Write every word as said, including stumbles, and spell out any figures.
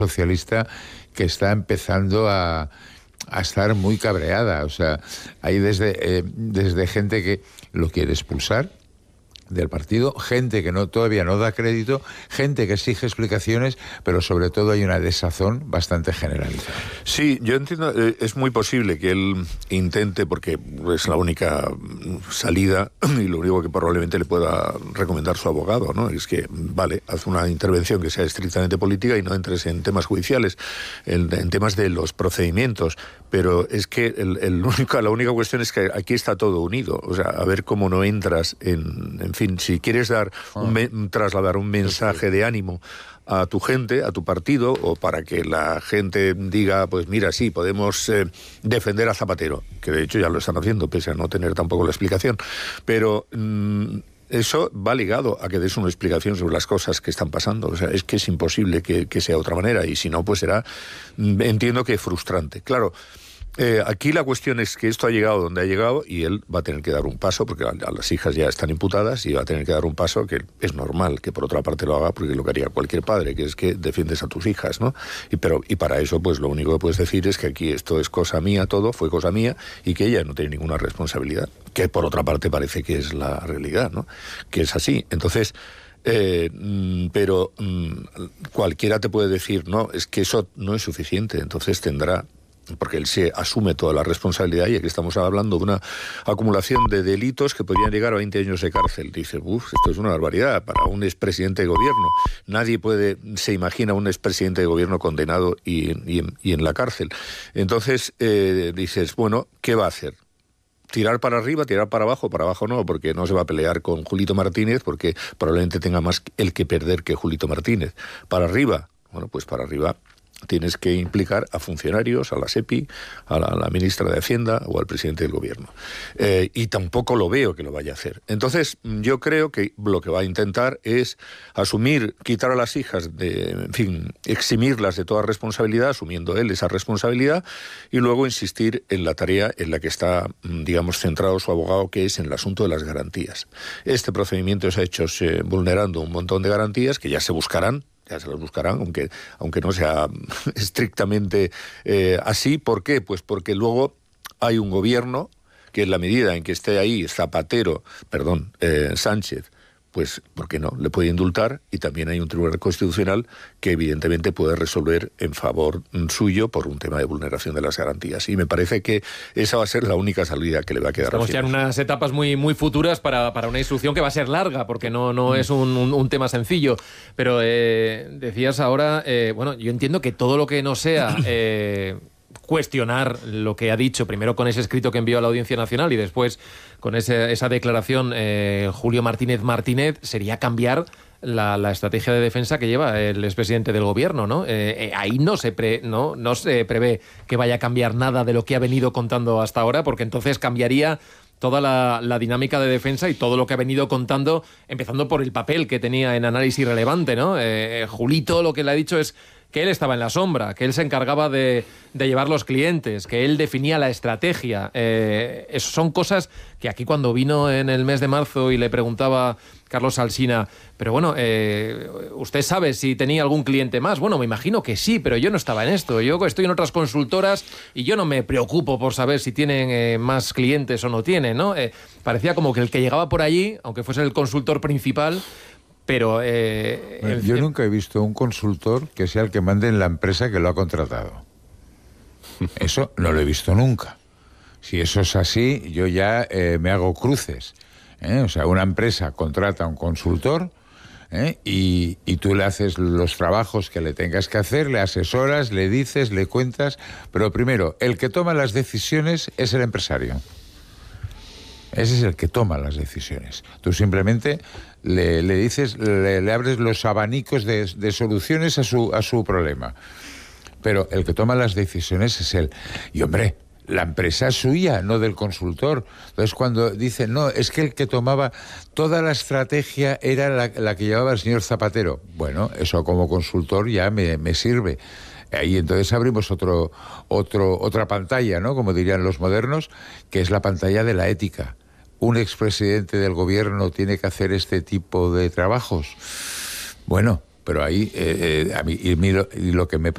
socialista que está empezando a, a estar muy cabreada. O sea, hay desde, eh, desde gente que lo quiere expulsar del partido, gente que no todavía no da crédito, gente que exige explicaciones, pero sobre todo hay una desazón bastante generalizada. Sí, yo entiendo, eh, es muy posible que él intente, porque es la única salida y lo único que probablemente le pueda recomendar su abogado, ¿no? Es que, vale, haz una intervención que sea estrictamente política y no entres en temas judiciales, en, en temas de los procedimientos, pero es que el, el único, la única cuestión es que aquí está todo unido, o sea, a ver cómo no entras en, en fin, si quieres dar un me, trasladar un mensaje de ánimo a tu gente, a tu partido, o para que la gente diga, pues mira, sí, podemos eh, defender a Zapatero, que de hecho ya lo están haciendo, pese a no tener tampoco la explicación, pero mmm, eso va ligado a que des una explicación sobre las cosas que están pasando. O sea, es que es imposible que, que sea de otra manera, y si no, pues será, entiendo que frustrante. Claro, Eh, aquí la cuestión es que esto ha llegado donde ha llegado y él va a tener que dar un paso, porque a, a las hijas ya están imputadas y va a tener que dar un paso que es normal que por otra parte lo haga, porque lo que haría cualquier padre, que es que defiendes a tus hijas, ¿no? Y, pero, y para eso, pues lo único que puedes decir es que aquí esto es cosa mía, todo fue cosa mía, y que ella no tiene ninguna responsabilidad, que por otra parte parece que es la realidad, ¿no? Que es así. Entonces, Eh, pero cualquiera te puede decir, no, es que eso no es suficiente, entonces tendrá, porque él se asume toda la responsabilidad, y aquí estamos hablando de una acumulación de delitos que podrían llegar a veinte años de cárcel. Dice, uff, esto es una barbaridad para un expresidente de gobierno. Nadie puede, se imagina un expresidente de gobierno condenado y, y, y en la cárcel. Entonces, eh, dices, bueno, ¿qué va a hacer? Tirar para arriba, tirar para abajo, para abajo no, porque no se va a pelear con Julito Martínez, porque probablemente tenga más el que perder que Julito Martínez. Para arriba, bueno, pues para arriba tienes que implicar a funcionarios, a la SEPI, a la, a la ministra de Hacienda o al presidente del gobierno. Eh, y tampoco lo veo que lo vaya a hacer. Entonces, yo creo que lo que va a intentar es asumir, quitar a las hijas, de, en fin, eximirlas de toda responsabilidad, asumiendo él esa responsabilidad, y luego insistir en la tarea en la que está, digamos, centrado su abogado, que es en el asunto de las garantías. Este procedimiento se ha hecho se, vulnerando un montón de garantías que ya se buscarán, ya se las buscarán, aunque, aunque no sea estrictamente eh, así. ¿Por qué? Pues porque luego hay un gobierno que en la medida en que esté ahí Zapatero, perdón, eh, Sánchez, pues, ¿por qué no? Le puede indultar, y también hay un tribunal constitucional que evidentemente puede resolver en favor suyo por un tema de vulneración de las garantías. Y me parece que esa va a ser la única salida que le va a quedar. Estamos ya en unas etapas muy, muy futuras para, para una instrucción que va a ser larga, porque no, no es un, un, un tema sencillo. Pero eh, decías ahora, eh, bueno, yo entiendo que todo lo que no sea Eh, cuestionar lo que ha dicho, primero con ese escrito que envió a la Audiencia Nacional y después con ese, esa declaración eh, Julio Martínez Martínez, sería cambiar la, la estrategia de defensa que lleva el expresidente del gobierno, ¿no? Eh, eh, ahí no se, pre, no, no se prevé que vaya a cambiar nada de lo que ha venido contando hasta ahora, porque entonces cambiaría toda la, la dinámica de defensa y todo lo que ha venido contando, empezando por el papel que tenía en análisis relevante, ¿no? Eh, Julito lo que le ha dicho es que él estaba en la sombra, que él se encargaba de, de llevar los clientes, que él definía la estrategia. Eh, eso son cosas que aquí cuando vino en el mes de marzo y le preguntaba Carlos Alsina, pero bueno, eh, ¿usted sabe si tenía algún cliente más? Bueno, me imagino que sí, pero yo no estaba en esto. Yo estoy en otras consultoras y yo no me preocupo por saber si tienen eh, más clientes o no tienen, ¿no? Eh, parecía como que el que llegaba por allí, aunque fuese el consultor principal, pero eh, bueno, el... yo nunca he visto un consultor que sea el que mande en la empresa que lo ha contratado. Eso no lo he visto nunca. Si eso es así, yo ya eh, me hago cruces. ¿eh? O sea, una empresa contrata a un consultor ¿eh? y, y tú le haces los trabajos que le tengas que hacer, le asesoras, le dices, le cuentas, pero primero, el que toma las decisiones es el empresario. Ese es el que toma las decisiones. Tú simplemente le, le dices, le, le abres los abanicos de, de soluciones a su, a su problema. Pero el que toma las decisiones es él. Y hombre, la empresa es suya, no del consultor. Entonces cuando dicen, no, es que el que tomaba toda la estrategia era la, la que llevaba el señor Zapatero. Bueno, eso como consultor ya me, me sirve. Ahí entonces abrimos otro, otro, otra pantalla, ¿no? Como dirían los modernos, que es la pantalla de la ética. ¿Un expresidente del gobierno tiene que hacer este tipo de trabajos? Bueno, pero ahí, eh, eh, a mí, y, y lo que me